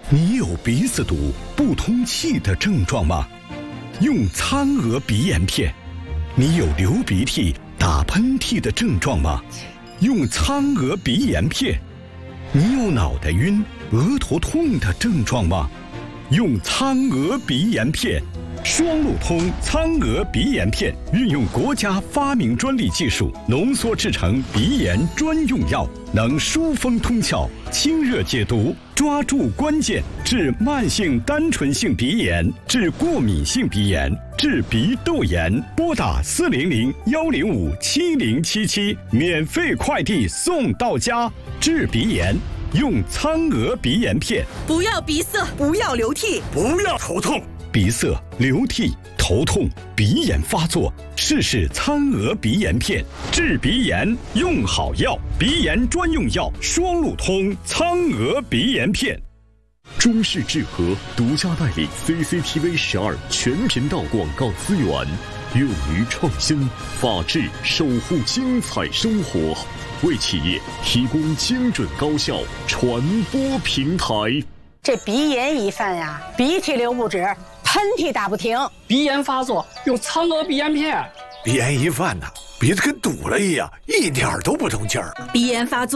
你有鼻子堵、不通气的症状吗？用苍鹅鼻炎片。你有流鼻涕、打喷嚏的症状吗？用苍鹅鼻炎片。你有脑袋晕、额头痛的症状吗？用苍鹅鼻炎片。双路通苍鹅鼻炎片运用国家发明专利技术浓缩制成鼻炎专用药，能疏风通窍、清热解毒，抓住关键，治慢性单纯性鼻炎，治过敏性鼻炎，治鼻窦炎。拨打400-105-7077，免费快递送到家。治鼻炎用苍鹅鼻炎片。 不要鼻塞，不要流涕， 不要头痛。 鼻塞、流涕、头痛、鼻炎发作，试试苍鹅鼻炎片。治鼻炎用好药，鼻炎专用药双路通苍鹅鼻炎片。 中视智和独家代理 CCTV12全频道广告资源，勇于创新，法治守护精彩生活，为企业提供精准高效传播平台。 这鼻炎一犯呀，鼻涕流不止，喷嚏打不停。 鼻炎发作用苍鹅鼻炎片。 鼻炎一犯呢，鼻子跟堵了一样，一点都不通气儿。 鼻炎发作